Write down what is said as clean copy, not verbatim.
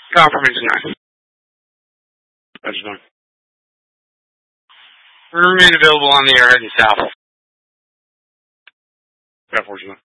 Confirmation 9. That's fine. We remain available on the air heading south. Unfortunately.